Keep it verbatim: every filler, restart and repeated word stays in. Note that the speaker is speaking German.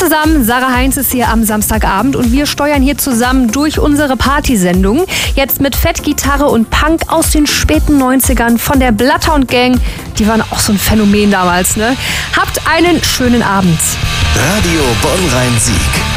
zusammen, Sarah Heinz ist hier am Samstagabend und wir steuern hier zusammen durch unsere Partysendung. Jetzt mit Fettgitarre und Punk aus den späten neunzigern von der Bloodhound Gang. Die waren auch so ein Phänomen damals, ne? Habt einen schönen Abend. Radio Bonn-Rhein-Sieg.